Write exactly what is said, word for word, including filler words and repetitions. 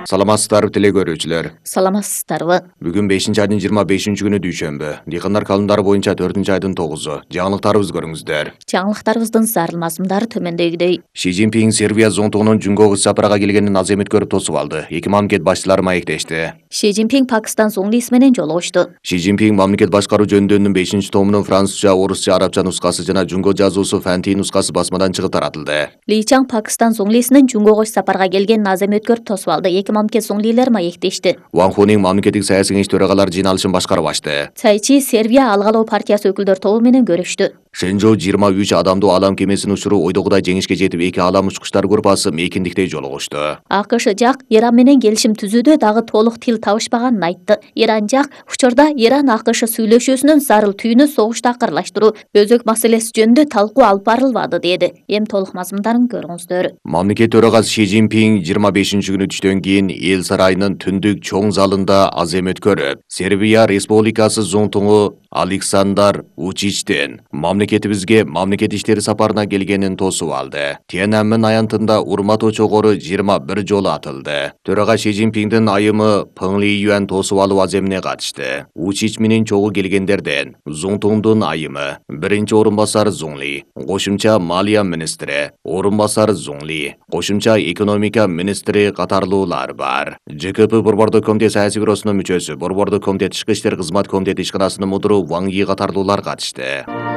Саламатсыздарбы теле көрүүчүлөр. Саламатсыздарбы. Бүгүн бешинчи айдын жыйырма бешинчи күнү дүйшөмбү. Дыйкандар калымдары боюнча төртүнчү айдын тогузу. Жаңылыктарыбызды көрүңүздөр. Жаңылыктарыбыздын зарыл мазмундары төмөндөгүдөй. Ши Цзиньпин Сербия зонтугунун Жумгого ис сапарга келгенин аз эмет көрүп тосуп алды. Эки мамлекет башчылары маектешти. Ши Цзиньпин Пакистан зоңлиси менен жолугушту. Ши Цзиньпин мамлекет башкаруу жөнүндөнүн бешинчи томунун французча, орусча, арабча нускасы жана жунго жазуусу фэнти нускасы басмадан чыгып таратылды. Ли Чаң Пакистан зоңлисинин Жумгого ис сапарга келгенин аз эмет көрүп тосуп алды. Эки мамлекет зоңлилери маектешти. Ван Хунин мамлекеттик саясий кеңеш төрагалары жыйналышын башкарып ачты. Цай Чи Сербия Алгалоо партиясы өкүлдөр тобу менен көрүштү. Шенжоу жыйырма үч адамдуу алам кемесинин учуру ойдогудай жеңишке жетип, эки алам учкучтар группасы мейкиндикте жолугушту. АКШ жак Иран менен келишим түзүүдө дагы толук тил табышпаганын айтты. Иран жак учурда Иран АКШ сүйлөшүүсүнүн зарыл түйүнү согуш такырлаштыруу, өзөк маселеси жөнүндө талкуу алып барылбады деди. Эми толук мазмундарын көрүңүздөр. Мамлекет төрагасы Ши Цзиньпин жыйырма бешинчи күнү түштөн кийин эл сарайынын түндүк чоң залында аз эмет көрүп, Сербия Республикасы зонтугу Александар Вучичтин мамлекетибизге мамлекет иштери сапарына келгенин тосуп алды. Тиананмен аянтында урмат очогору жыйырма бир жолу атылды. Төрага Ши Цзиньпиндин айымы Пeng Liyuan тосуп алуу аземине катышты. Вучич менен чогуу келгендерден зонтугундун айымы, биринчи орун басары Зоңли, кошумча малия министри, орун басары Зоңли, кошумча экономика министри катарлуулар бар. ЖКП Борбордук комитет саясий бюросунун мүчөсү, Борбордук комитет ички иштер кызмат комитети ишканасынын мудуру Ван Yi катарлуулар катышты.